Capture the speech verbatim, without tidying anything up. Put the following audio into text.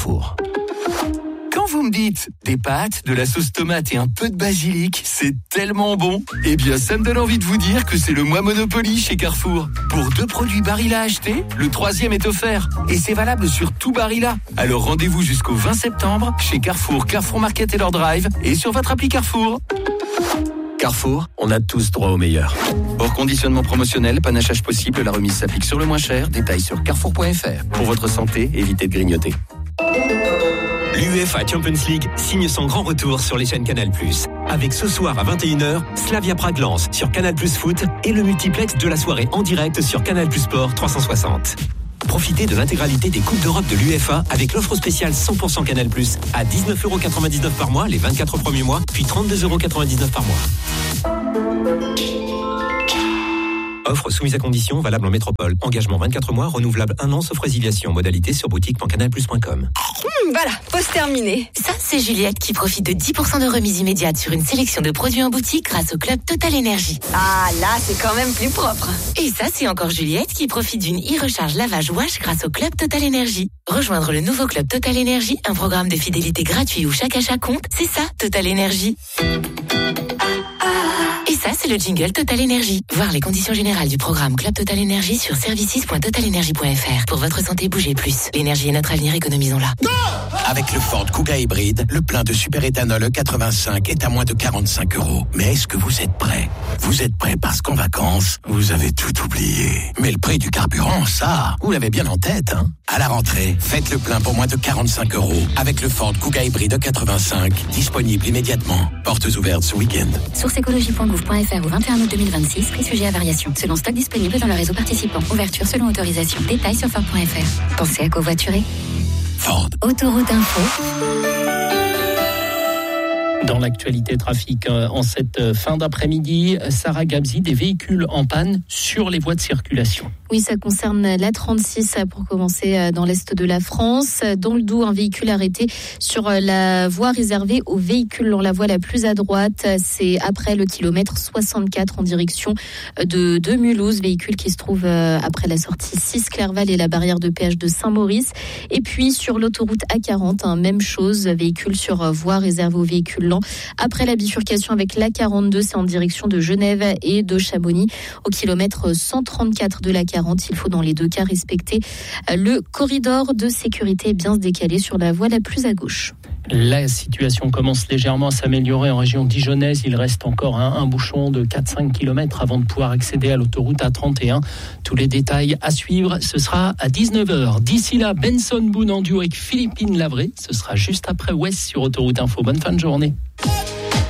Carrefour. Quand vous me dites des pâtes, de la sauce tomate et un peu de basilic, c'est tellement bon. Eh bien, ça me donne envie de vous dire que c'est le mois Monopoly chez Carrefour. Pour deux produits Barilla achetés, le troisième est offert. Et c'est valable sur tout Barilla. Alors rendez-vous jusqu'au vingt septembre chez Carrefour, Carrefour Market et leur drive et sur votre appli Carrefour. Carrefour, on a tous droit au meilleur. Hors conditionnement promotionnel, panachage possible, la remise s'applique sur le moins cher. Détails sur carrefour point f r. Pour votre santé, évitez de grignoter. L'UEFA Champions League signe son grand retour sur les chaînes Canal plus. Avec ce soir à vingt et une heures, Slavia Prague-Lens sur Canal plus Foot et le multiplex de la soirée en direct sur Canal plus Sport trois cent soixante. Profitez de l'intégralité des Coupes d'Europe de l'UEFA avec l'offre spéciale cent pour cent Canal plus à dix-neuf euros quatre-vingt-dix-neuf par mois les vingt-quatre premiers mois, puis trente-deux euros quatre-vingt-dix-neuf par mois. Offre soumise à conditions, valable en métropole. Engagement vingt-quatre mois, renouvelable un an, sauf résiliation. Modalité sur boutique point canal plus point com. Mmh, voilà, pause terminée. Ça, c'est Juliette qui profite de dix pour cent de remise immédiate sur une sélection de produits en boutique grâce au Club Total Énergie. Ah, là, c'est quand même plus propre. Et ça, c'est encore Juliette qui profite d'une e-recharge lavage wash grâce au Club Total Énergie. Rejoindre le nouveau Club Total Énergie, un programme de fidélité gratuit où chaque achat compte, c'est ça, Total Énergie. Et ça, c'est le jingle Total Énergie. Voir les conditions générales du programme Club Total Énergie sur services point total énergie point f r. Pour votre santé, bougez plus. L'énergie est notre avenir, économisons-la. Avec le Ford Kuga hybride, le plein de super-éthanol E quatre-vingt-cinq est à moins de quarante-cinq euros. Mais est-ce que vous êtes prêts ? Vous êtes prêts parce qu'en vacances, vous avez tout oublié. Mais le prix du carburant, ça, vous l'avez bien en tête, hein ? À la rentrée, faites le plein pour moins de quarante-cinq euros avec le Ford Kuga hybride E quatre-vingt-cinq, disponible immédiatement. Portes ouvertes ce week-end. Source écologie point gouv point f r au vingt et un août deux mille vingt-six, prix sujet à variation. Selon stock disponible dans le réseau participant. Ouverture selon autorisation. Détails sur ford point f r. Pensez à covoiturer. Ford. Autoroute Info. Dans l'actualité trafic, en cette fin d'après-midi, Sarah Gabzi, des véhicules en panne sur les voies de circulation. Oui, ça concerne la trente-six pour commencer dans l'est de la France. Dans le Doubs, un véhicule arrêté sur la voie réservée aux véhicules dans la voie la plus à droite. C'est après le kilomètre soixante-quatre en direction de, de Mulhouse. Véhicule qui se trouve après la sortie six Clerval et la barrière de péage de Saint-Maurice. Et puis sur l'autoroute A quarante, hein, même chose. Véhicule sur voie réservée aux véhicules lents. Après la bifurcation avec l'A quarante-deux, c'est en direction de Genève et de Chamonix. Au kilomètre cent trente-quatre de l'A quarante, il faut dans les deux cas respecter le corridor de sécurité bien se décaler sur la voie la plus à gauche. La situation commence légèrement à s'améliorer en région dijonnaise. Il reste encore un, un bouchon de quatre à cinq kilomètres avant de pouvoir accéder à l'autoroute A trente et un. Tous les détails à suivre, ce sera à dix-neuf heures. D'ici là, Benson Boone en duo avec Philippine Lavré. Ce sera juste après West sur Autoroute Info. Bonne fin de journée.